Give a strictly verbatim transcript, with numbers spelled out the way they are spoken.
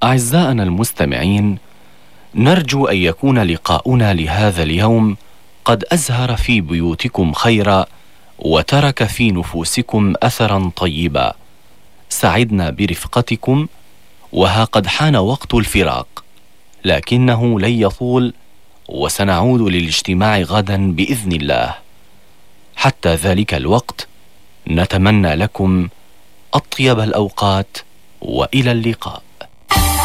أعزائنا المستمعين، نرجو أن يكون لقاؤنا لهذا اليوم قد أزهر في بيوتكم خيرا وترك في نفوسكم أثرا طيبا. سعدنا برفقتكم، وها قد حان وقت الفراق، لكنه لن يطول، وسنعود للاجتماع غدا بإذن الله. حتى ذلك الوقت نتمنى لكم أطيب الأوقات، وإلى اللقاء.